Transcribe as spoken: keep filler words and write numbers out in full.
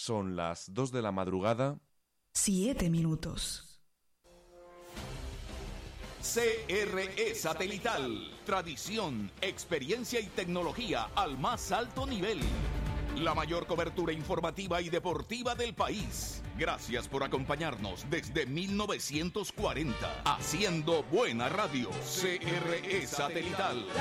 Son las dos de la madrugada. Siete minutos. C R E Satelital. Tradición, experiencia y tecnología al más alto nivel. La mayor cobertura informativa y deportiva del país. Gracias por acompañarnos desde mil novecientos cuarenta. Haciendo buena radio. C R E Satelital.